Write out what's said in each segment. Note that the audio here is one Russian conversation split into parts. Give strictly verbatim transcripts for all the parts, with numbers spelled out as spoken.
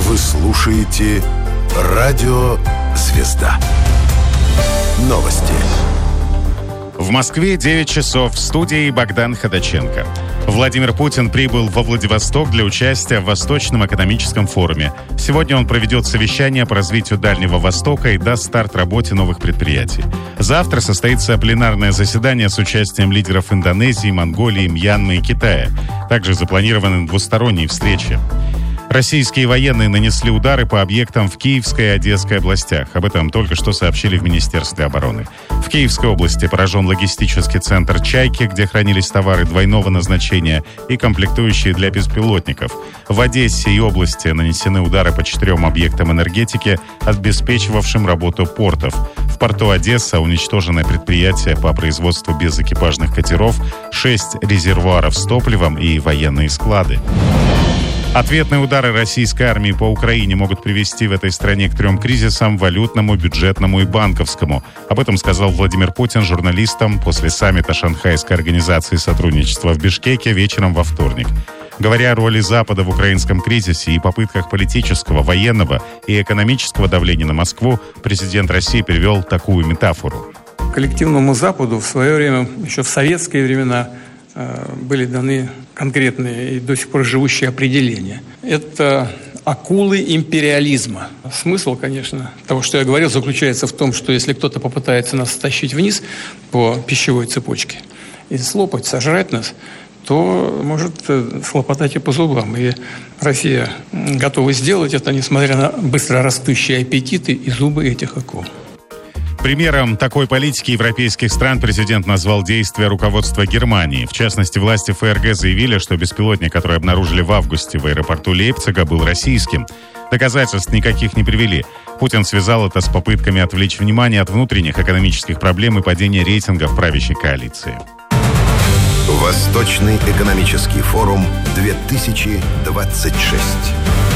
Вы слушаете «Радио Звезда». Новости. В Москве девять часов. В студии Богдан Ходаченко. Владимир Путин прибыл во Владивосток для участия в Восточном экономическом форуме. Сегодня он проведет совещание по развитию Дальнего Востока и даст старт работе новых предприятий. Завтра состоится пленарное заседание с участием лидеров Индонезии, Монголии, Мьянмы и Китая. Также запланированы двусторонние встречи. Российские военные нанесли удары по объектам в Киевской и Одесской областях. Об этом только что сообщили в Министерстве обороны. В Киевской области поражен логистический центр «Чайки», где хранились товары двойного назначения и комплектующие для беспилотников. В Одессе и области нанесены удары по четырем объектам энергетики, обеспечивавшим работу портов. В порту Одесса уничтожено предприятие по производству безэкипажных катеров, шесть резервуаров с топливом и военные склады. Ответные удары российской армии по Украине могут привести в этой стране к трем кризисам – валютному, бюджетному и банковскому. Об этом сказал Владимир Путин журналистам после саммита Шанхайской организации сотрудничества в Бишкеке вечером во вторник. Говоря о роли Запада в украинском кризисе и попытках политического, военного и экономического давления на Москву, президент России привел такую метафору. Коллективному Западу в свое время, еще в советские времена, были даны конкретные и до сих пор живущие определения. Это акулы империализма. Смысл, конечно, того, что я говорил, заключается в том, что если кто-то попытается нас стащить вниз по пищевой цепочке и слопать, сожрать нас, то может слопотать и по зубам. И Россия готова сделать это, несмотря на быстро растущие аппетиты и зубы этих акул. Примером такой политики европейских стран президент назвал действия руководства Германии. В частности, власти ФРГ заявили, что беспилотник, который обнаружили в августе в аэропорту Лейпцига, был российским. Доказательств никаких не привели. Путин связал это с попытками отвлечь внимание от внутренних экономических проблем и падения рейтингов правящей коалиции. Восточный экономический форум две тысячи двадцать шесть.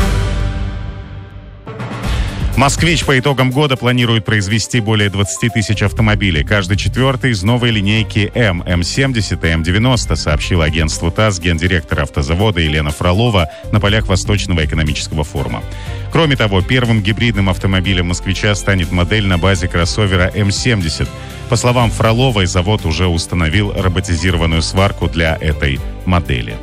«Москвич» по итогам года планирует произвести более двадцать тысяч автомобилей. Каждый четвертый из новой линейки М, М семьдесят и М девяносто, сообщила агентству ТАСС гендиректор автозавода Елена Фролова на полях Восточного экономического форума. Кроме того, первым гибридным автомобилем «Москвича» станет модель на базе кроссовера М семьдесят. По словам Фроловой, завод уже установил роботизированную сварку для этой модели.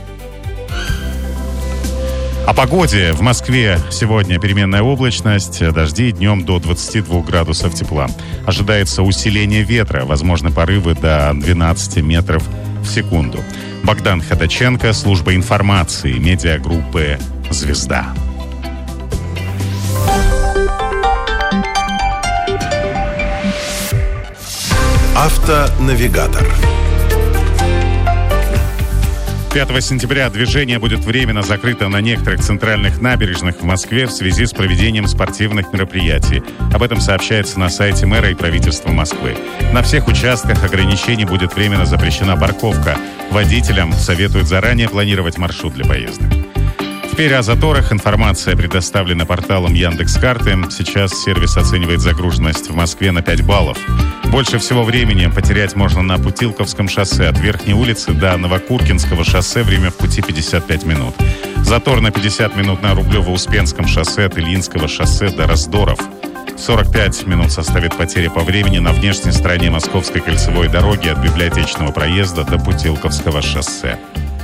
О погоде. В Москве сегодня переменная облачность, дожди, днем до двадцати двух градусов тепла. Ожидается усиление ветра, возможны порывы до двенадцати метров в секунду. Богдан Ходаченко, служба информации, медиагруппы «Звезда». Автонавигатор. пятого сентября движение будет временно закрыто на некоторых центральных набережных в Москве в связи с проведением спортивных мероприятий. Об этом сообщается на сайте мэра и правительства Москвы. На всех участках ограничений будет временно запрещена парковка. Водителям советуют заранее планировать маршрут для поездок. Теперь о заторах. Информация предоставлена порталом Яндекс.Карты. Сейчас сервис оценивает загруженность в Москве на пять баллов. Больше всего времени потерять можно на Путилковском шоссе от Верхней улицы до Новокуркинского шоссе. Время в пути пятьдесят пять минут. Затор на пятьдесят минут на Рублево-Успенском шоссе от Ильинского шоссе до Раздоров. сорок пять минут составит потеря по времени на внешней стороне Московской кольцевой дороги от Библиотечного проезда до Путилковского шоссе.